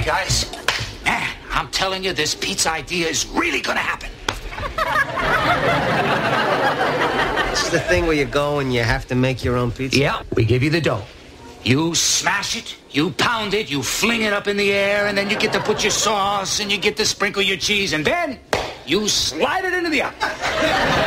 guys. Man, I'm telling you, this pizza idea is really gonna happen. It's the thing where you go and you have to make your own pizza? Yeah, we give you the dough. You smash it, you pound it, you fling it up in the air, and then you get to put your sauce, and you get to sprinkle your cheese, and then you slide it into the oven.